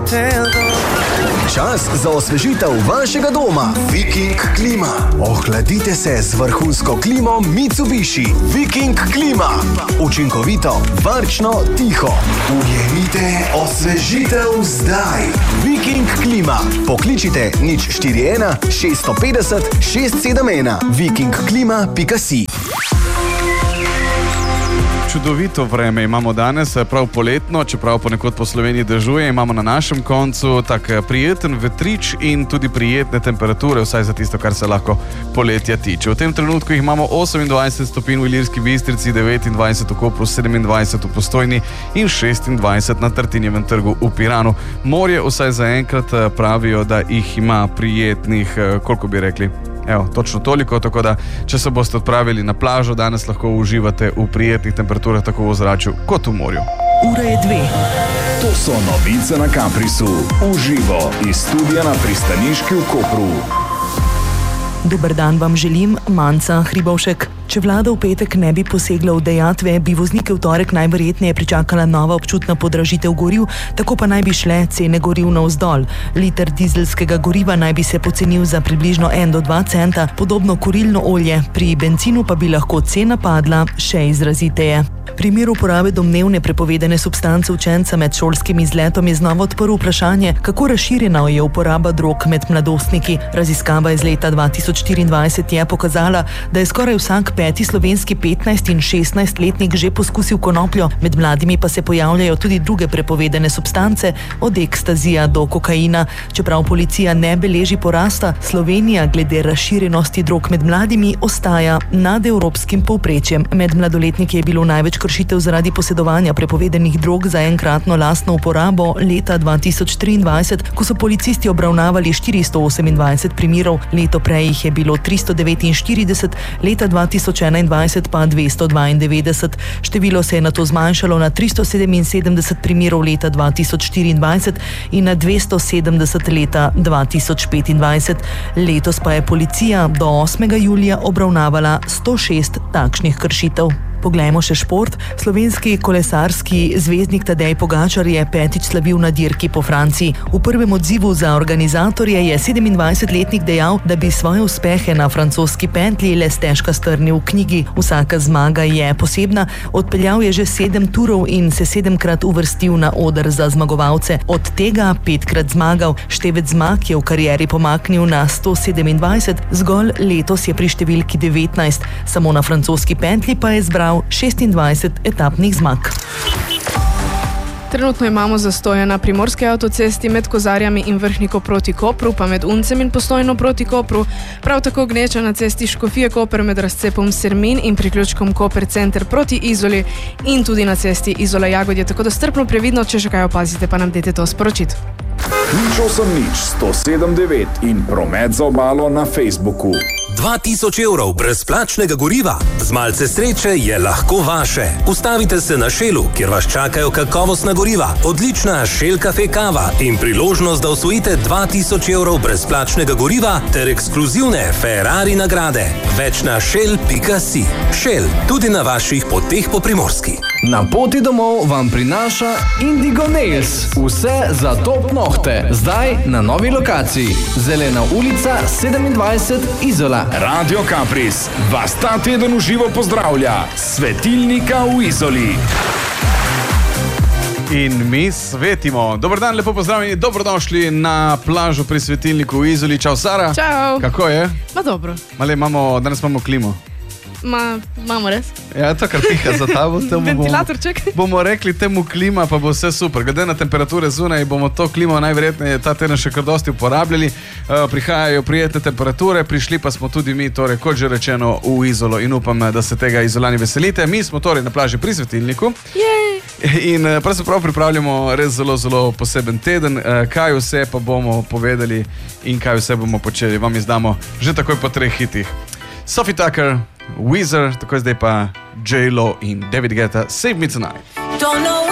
Čas za osvežitev vašega doma. Viking klima. Ohladite se z vrhunsko klimo Mitsubishi. Viking klima. Učinkovito, varčno, tiho. Ujemite osvežitev zdaj. Viking klima. Pokličite 041 650 671. vikingklima.si. Čudovito vreme imamo danes, prav poletno, čeprav ponekod po Sloveniji dežuje, imamo na našem koncu tak prijeten vetrič in tudi prijetne temperature, vsaj za tisto, kar se lahko poletja tiče. V tem trenutku jih imamo 28 stopinj v Ilirski Bistrici, 29 v Kopru, 27 v Postojni in 26 na Tartinjevem trgu v Piranu. Morje vsaj zaenkrat pravijo, da jih ima prijetnih, koliko bi rekli? Evo, točno toliko, tako da, če se boste odpravili na plažo, danes lahko uživate v prijetnih temperaturah tako v ozračju kot v morju. Ura je 2. To so novice na Caprisu. Uživo iz studia na pristaniški v Kopru. Dober dan vam želim, Manca Hribovšek. Če vlada v petek ne bi posegla v dejatve, bi voznike v torek najverjetneje pričakala nova občutna podražitev goriv, tako pa naj bi šle cene goriv navzdol. Liter dizelskega goriva naj bi se pocenil za približno 1 do 2 centa, podobno kurilno olje, pri bencinu pa bi lahko cena padla še izraziteje. Primer uporabe domnevne prepovedane substance učenca med šolskim izletom je znova odprl vprašanje, kako razširjena je uporaba drog med mladostniki. Raziskava iz leta 2024 je pokazala, da je skoraj vsak 5. slovenski 15- in 16-letnik že poskusil konopljo, med mladimi pa se pojavljajo tudi druge prepovedane substance, od ekstazija do kokaina. Čeprav policija ne beleži porasta, Slovenija glede razširjenosti drog med mladimi ostaja nad evropskim povprečjem. Med mladoletniki je bilo največ kršitev zaradi posedovanja prepovedanih drog za enkratno lastno uporabo leta 2023, ko so policisti obravnavali 428 primerov, leto prej jih je bilo 349, leta 2021 pa 292. Število se je nato zmanjšalo na 377 primerov leta 2024 in na 270 leta 2025. Letos pa je policija do 8. julija obravnavala 106 takšnih kršitev. Poglejmo še šport. Slovenski kolesarski zvezdnik Tadej Pogačar je petič slavil na dirki po Franciji. V prvem odzivu za organizatorje je 27-letnik dejal, da bi svoje uspehe na francoski pentlji le stežka strnil v knjigi. Vsaka zmaga je posebna, odpeljal je že 7 turov in se 7-krat uvrstil na oder za zmagovalce. Od tega 5-krat zmagal. Števec zmag je v karieri pomaknil na 127, zgolj letos je pri številki 19. Samo na francoski pentlji pa je zbral 26 etapnih zmag. Trenutno imamo zastoje na primorski avtocesti med Kozarjami in Vrhniko proti Kopru, pa med Uncem in Postojno proti Kopru, prav tako gneča na cesti Škofije Koper med razcepom Sermin in priključkom Koper center proti Izoli in tudi na cesti Izola Jagodje, tako da strpno previdno, če še kaj opazite, pa nam dajte to sporočiti. 080 in promet za obalo na Facebooku. 2000 evrov brezplačnega goriva. Z malce sreče je lahko vaše. Ustavite se na Shellu, kjer vas čakajo kakovostna goriva, odlična Shell Cafe kava in priložnost, da osvojite 2000 evrov brezplačnega goriva ter ekskluzivne Ferrari nagrade. Več na shell.si. Shell, tudi na vaših poteh po Primorski. Na poti domov vam prinaša Indigo Nails. Vse za top nohte. Zdaj na novi lokaciji. Zelena ulica 27 Izola. Radio Capris vas ta teden v živo pozdravlja. Svetilnika v Izoli. In mi svetimo. Dober dan, lepo pozdravljeni, dobrodošli na plažo pri svetilniku v Izoli. Čau, Sara. Čau. Kako je? Ma dobro. Male, danes imamo klimo. Imamo res? Ja, to kar piha za tabo. Ventilatorček. Bomo rekli temu klima, pa bo vse super. Glede na temperature zunaj bomo to klimo najverjetneje ta teden še kar dosti uporabljali. Prihajajo prijetne temperature, prišli pa smo tudi mi, torej, kot že rečeno, v Izolo in upam, da se tega Izolani veselite. Mi smo torej na plaži pri svetilniku. Jej! In pravzaprav pripravljamo res zelo, zelo poseben teden. Kaj vse pa bomo povedali in kaj vse bomo počeli, vam izdamo že takoj po 3 hitih. Sophie Tucker, Weezer, tako zdaj pa J-Lo in David Guetta, Save Me Tonight.